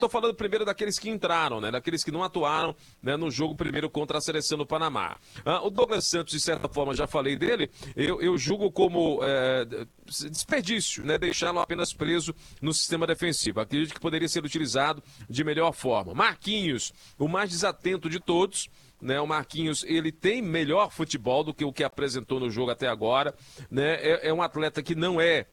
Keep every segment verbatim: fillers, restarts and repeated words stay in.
Estou falando primeiro daqueles que entraram, né? Daqueles que não atuaram, né, no jogo primeiro contra a seleção do Panamá. Ah, o Douglas Santos, de certa forma, já falei dele, eu, eu julgo como é, desperdício, né? Deixá-lo apenas preso no sistema defensivo. Acredito que poderia ser utilizado de melhor forma. Marquinhos, o mais desatento de todos. Né, o Marquinhos, ele tem melhor futebol do que o que apresentou no jogo até agora, né, é, é um atleta que não é,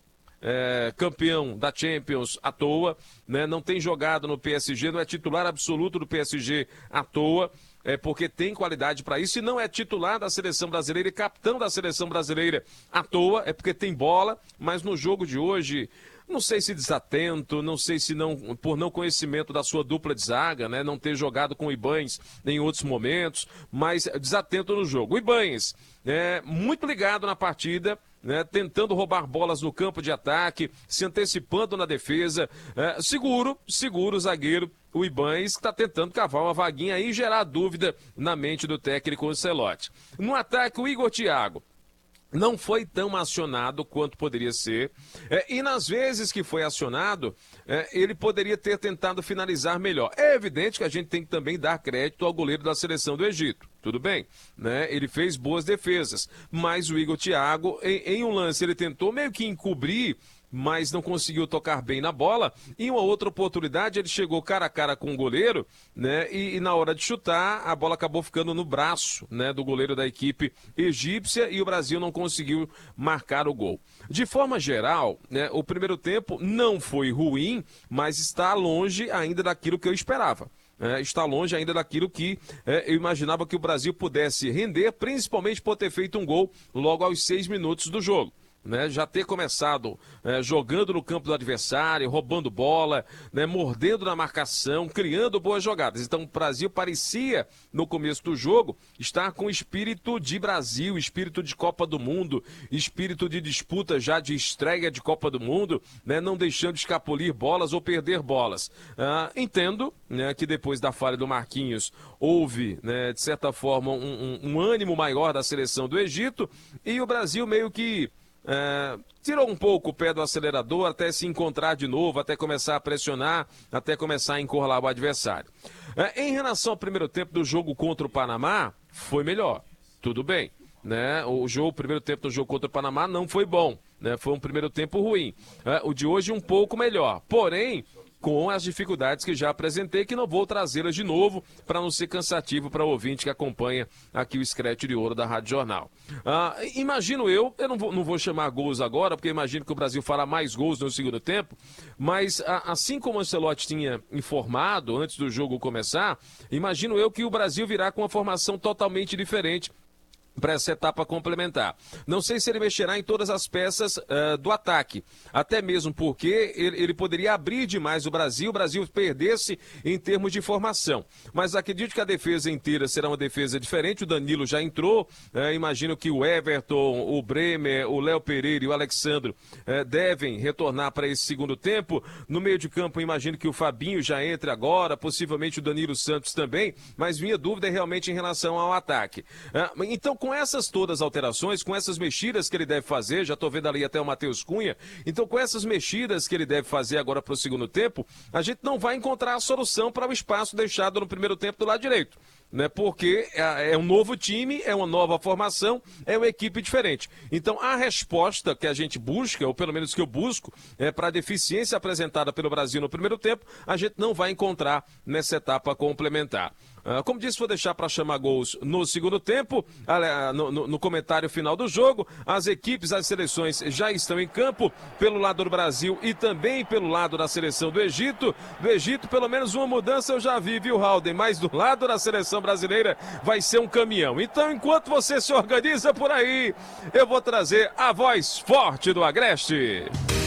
é campeão da Champions à toa, né, não tem jogado no P S G, não é titular absoluto do P S G à toa, é porque tem qualidade para isso, e não é titular da seleção brasileira e capitão da seleção brasileira à toa, é porque tem bola, mas no jogo de hoje... Não sei se desatento, não sei se não por não conhecimento da sua dupla de zaga, né? Não ter jogado com o Ibañez em outros momentos, mas desatento no jogo. O Ibañez, é, muito ligado na partida, né? Tentando roubar bolas no campo de ataque, se antecipando na defesa. É, seguro, seguro o zagueiro, o Ibañez, que está tentando cavar uma vaguinha aí e gerar dúvida na mente do técnico Ancelotti. No ataque, o Igor Thiago. Não foi tão acionado quanto poderia ser, é, e nas vezes que foi acionado, é, ele poderia ter tentado finalizar melhor. É evidente que a gente tem que também dar crédito ao goleiro da seleção do Egito, tudo bem, né? Ele fez boas defesas, mas o Igor Thiago, em, em um lance, ele tentou meio que encobrir, mas não conseguiu tocar bem na bola. Em uma outra oportunidade, ele chegou cara a cara com o goleiro, né? E, e na hora de chutar, a bola acabou ficando no braço, né, do goleiro da equipe egípcia e o Brasil não conseguiu marcar o gol. De forma geral, né, o primeiro tempo não foi ruim, mas está longe ainda daquilo que eu esperava. É, está longe ainda daquilo que é, eu imaginava que o Brasil pudesse render, principalmente por ter feito um gol logo aos seis minutos do jogo. Né, já ter começado é, jogando no campo do adversário, roubando bola, né, mordendo na marcação, criando boas jogadas. Então o Brasil parecia, no começo do jogo, estar com espírito de Brasil, espírito de Copa do Mundo, espírito de disputa já de estreia de Copa do Mundo, né, não deixando escapulir bolas ou perder bolas. Ah, entendo, né, que depois da falha do Marquinhos houve, né, de certa forma, um, um, um ânimo maior da seleção do Egito e o Brasil meio que É, tirou um pouco o pé do acelerador até se encontrar de novo, até começar a pressionar, até começar a encurralar o adversário. É, em relação ao primeiro tempo do jogo contra o Panamá, foi melhor, tudo bem. Né? O, jogo, o primeiro tempo do jogo contra o Panamá não foi bom, né? Foi um primeiro tempo ruim. É, o de hoje um pouco melhor, porém... com as dificuldades que já apresentei, que não vou trazê-las de novo para não ser cansativo para o ouvinte que acompanha aqui o Scratch de Ouro da Rádio Jornal. Ah, imagino eu, eu não vou, não vou chamar gols agora, porque imagino que o Brasil fará mais gols no segundo tempo, mas a, assim como o Ancelotti tinha informado antes do jogo começar, imagino eu que o Brasil virá com uma formação totalmente diferente para essa etapa complementar. Não sei se ele mexerá em todas as peças uh, do ataque, até mesmo porque ele, ele poderia abrir demais o Brasil, o Brasil perdesse em termos de formação. Mas acredito que a defesa inteira será uma defesa diferente, o Danilo já entrou, uh, imagino que o Everton, o Bremer, o Léo Pereira e o Alexandro uh, devem retornar para esse segundo tempo. No meio de campo, imagino que o Fabinho já entre agora, possivelmente o Danilo Santos também, mas minha dúvida é realmente em relação ao ataque. Uh, então, com Com essas todas alterações, com essas mexidas que ele deve fazer, já estou vendo ali até o Matheus Cunha, então com essas mexidas que ele deve fazer agora para o segundo tempo, a gente não vai encontrar a solução para o espaço deixado no primeiro tempo do lado direito. Né, porque é, é um novo time, é uma nova formação, é uma equipe diferente. Então a resposta que a gente busca, ou pelo menos que eu busco, é para a deficiência apresentada pelo Brasil no primeiro tempo, a gente não vai encontrar nessa etapa complementar. Uh, como disse, vou deixar para chamar gols no segundo tempo, uh, no, no, no comentário final do jogo. As equipes, as seleções já estão em campo, pelo lado do Brasil e também pelo lado da seleção do Egito. Do Egito, pelo menos uma mudança eu já vi, viu, Halden? Mas do lado da seleção brasileira vai ser um caminhão. Então, enquanto você se organiza por aí, eu vou trazer a voz forte do Agreste.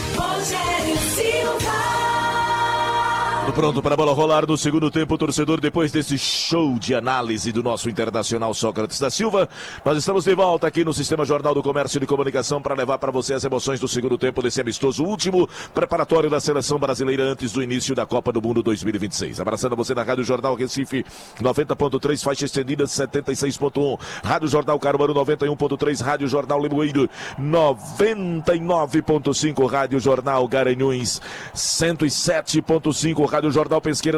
Rogério Silva. Tudo pronto para a bola rolar no segundo tempo, torcedor, depois desse show de análise do nosso internacional Sócrates da Silva. Nós estamos de volta aqui no Sistema Jornal do Comércio e de Comunicação para levar para você as emoções do segundo tempo desse amistoso último preparatório da seleção brasileira antes do início da Copa do Mundo dois mil e vinte e seis. Abraçando você na Rádio Jornal Recife noventa ponto três, faixa estendida setenta e seis ponto um, Rádio Jornal Caruaru noventa e um ponto três, Rádio Jornal Limoeiro noventa e nove ponto cinco, Rádio Jornal Garanhuns cento e sete ponto cinco, Rádio Jornal Pesqueira